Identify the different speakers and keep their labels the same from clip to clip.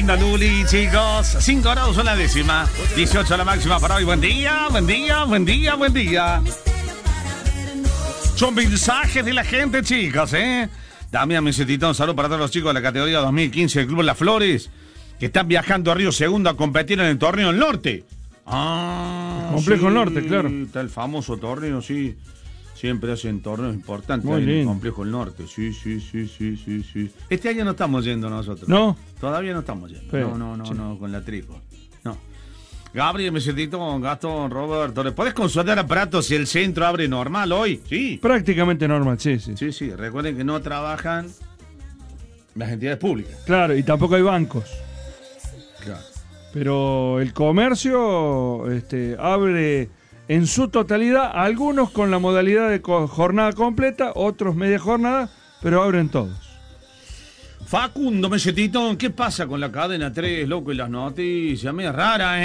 Speaker 1: lindo Luli, chicos. 5 grados son la décima. 18 la máxima para hoy. Buen día, buen día, buen día, buen día. Son mensajes de la gente, chicos, Damián Mesetito, un saludo para todos los chicos de la categoría 2015 del Club Las Flores, que están viajando a Río Segundo a competir en el torneo del norte.
Speaker 2: Complejo Norte, claro.
Speaker 1: Está el famoso torneo, sí. Siempre hacen torneos importantes
Speaker 2: Muy
Speaker 1: en el
Speaker 2: lindo.
Speaker 1: Complejo del Norte. Sí. Este año no estamos yendo nosotros.
Speaker 2: ¿No?
Speaker 1: Todavía no estamos yendo.
Speaker 2: Pero,
Speaker 1: No, con la trico. No. Gabriel, Mesetito, Gastón, Roberto, ¿le podés consultar a Prato si el centro abre normal hoy? Sí.
Speaker 2: Prácticamente normal, sí.
Speaker 1: Sí. Recuerden que no trabajan las entidades públicas.
Speaker 2: Claro, y tampoco hay bancos.
Speaker 1: Claro.
Speaker 2: Pero el comercio abre en su totalidad, algunos con la modalidad de jornada completa, otros media jornada, pero abren todos.
Speaker 1: Facundo, Mesetito, ¿qué pasa con la cadena 3, loco, y las noticias? Media rara,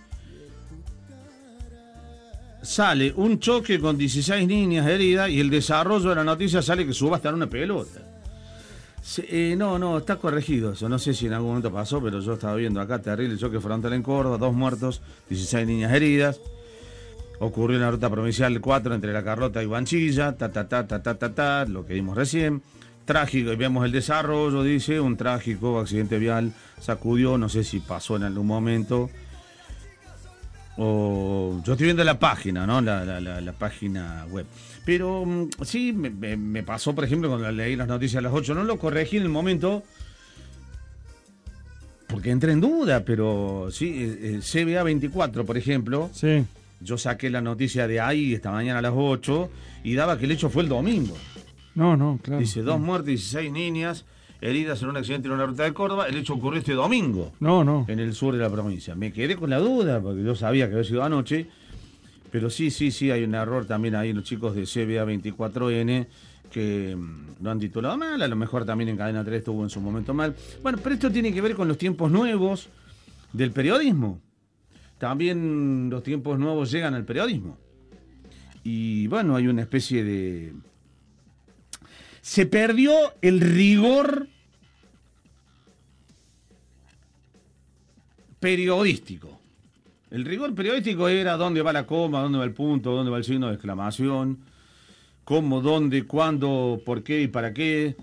Speaker 1: Sale un choque con 16 niñas heridas y el desarrollo de la noticia sale que subastan una pelota. No, está corregido eso. No sé si en algún momento pasó, pero yo estaba viendo acá, terrible choque frontal en Córdoba, 2 muertos, 16 niñas heridas. Ocurrió en la ruta provincial 4 entre La Carlota y Guanchilla, lo que vimos recién. Trágico, y vemos el desarrollo, dice, un trágico accidente vial sacudió, no sé si pasó en algún momento. Yo estoy viendo la página, ¿no? La página web. Pero sí, me pasó, por ejemplo, cuando leí las noticias a las 8, no lo corregí en el momento, porque entré en duda, pero sí, CBA 24, por ejemplo.
Speaker 2: Sí.
Speaker 1: Yo saqué la noticia de ahí esta mañana a las 8 y daba que el hecho fue el domingo.
Speaker 2: No, claro.
Speaker 1: Dice, 2 muertes, 16 niñas heridas en un accidente en una ruta de Córdoba. El hecho ocurrió este domingo.
Speaker 2: No.
Speaker 1: En el sur de la provincia. Me quedé con la duda, porque yo sabía que había sido anoche. Pero sí, hay un error también ahí, los chicos de CBA 24N, que lo han titulado mal. A lo mejor también en Cadena 3 estuvo en su momento mal. Bueno, pero esto tiene que ver con los tiempos nuevos del periodismo. También los tiempos nuevos llegan al periodismo. Y bueno, hay una especie de... Se perdió el rigor periodístico. El rigor periodístico era dónde va la coma, dónde va el punto, dónde va el signo de exclamación, cómo, dónde, cuándo, por qué y para qué.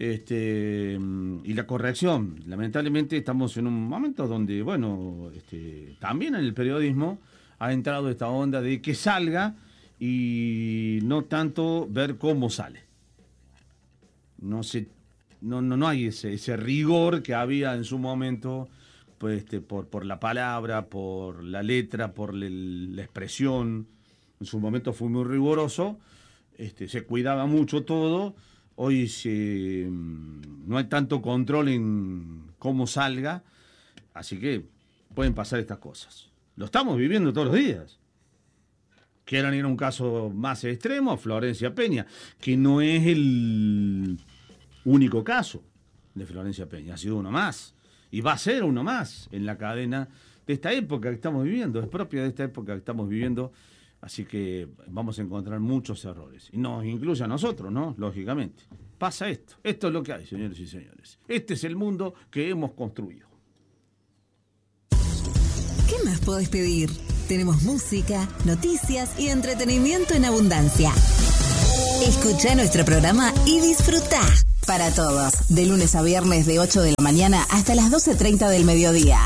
Speaker 1: Y la corrección. Lamentablemente estamos en un momento donde, bueno, también en el periodismo ha entrado esta onda de que salga y no tanto ver cómo sale. No hay ese rigor que había en su momento, pues, por la palabra, por la letra, por la expresión. En su momento fue muy riguroso, se cuidaba mucho todo. Hoy no hay tanto control en cómo salga, así que pueden pasar estas cosas. Lo estamos viviendo todos los días. Quieran ir a un caso más extremo, Florencia Peña, que no es el único caso de Florencia Peña, ha sido uno más, y va a ser uno más en la cadena de esta época que estamos viviendo, es propia de esta época que estamos viviendo. Así que vamos a encontrar muchos errores. Y nos incluye a nosotros, ¿no? Lógicamente. Pasa esto. Esto es lo que hay, señores y señores. Este es el mundo que hemos construido.
Speaker 3: ¿Qué más podés pedir? Tenemos música, noticias y entretenimiento en abundancia. Escuchá nuestro programa y disfrutá. Para todos, de lunes a viernes de 8 de la mañana hasta las 12:30 del mediodía.